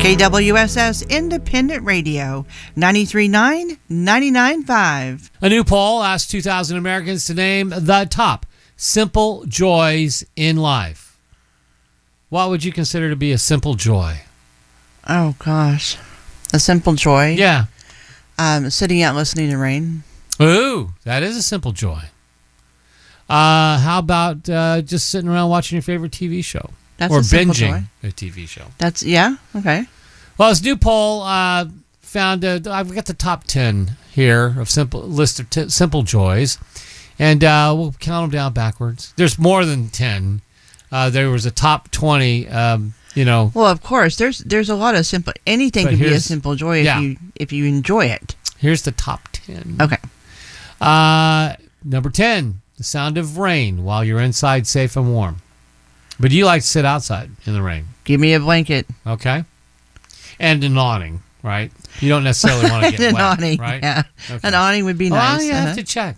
KWSS Independent Radio, 93.9, 99.5. A new poll asked 2,000 Americans to name the top simple joys in life. What would you consider to be a simple joy? Oh, gosh. A simple joy? Yeah. Sitting out listening to rain. Ooh, that is a simple joy. How about just sitting around watching your favorite TV show? That's or a simple binging joy. a TV show. That's, yeah, okay. Well, this new poll found I've got the top 10 here of list of simple joys, and we'll count them down backwards. There's more than 10. There was a top 20. Well, of course, there's a lot of simple. Anything can be a simple joy if you enjoy it. Here's the top 10. Okay. Number 10, the sound of rain while you're inside, safe and warm. But you like to sit outside in the rain. Give me a blanket. Okay. And an awning, right? You don't necessarily want to get an wet, awning, right? Yeah. Okay. An awning would be nice. Well, you have to check.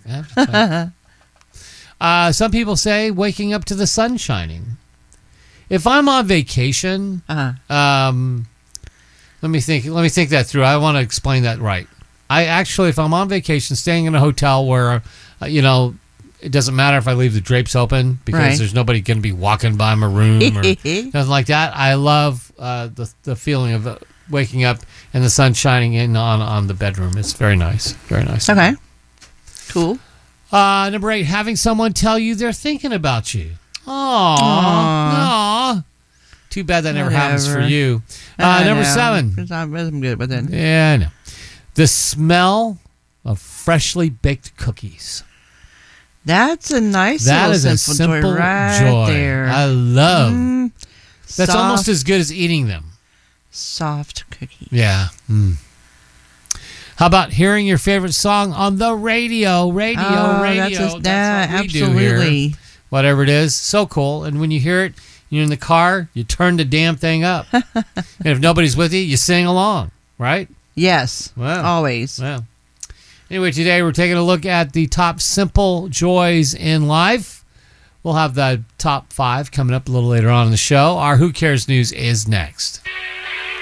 Some people say waking up to the sun shining. If I'm on vacation, let me think that through. I want to explain that right. I actually, if I'm on vacation, staying in a hotel where, it doesn't matter if I leave the drapes open because there's nobody going to be walking by my room or nothing like that. I love the feeling of waking up and the sun shining in on the bedroom. It's very nice. Very nice. Okay. Cool. Number 8, having someone tell you they're thinking about you. Aww. Too bad that never happens for you. Number 7. I'm good with it. Yeah, I know. The smell of freshly baked cookies. That's a nice simple joy right there. I love. That's soft, almost as good as eating them. Soft cookies. Yeah. How about hearing your favorite song on the radio? Radio. That's what absolutely. We do here. Whatever it is, so cool. And when you hear it, you're in the car, you turn the damn thing up. And if nobody's with you, you sing along, right? Yes. Wow. Always. Wow. Anyway, today we're taking a look at the top simple joys in life. We'll have the top 5 coming up a little later on in the show. Our Who Cares News is next.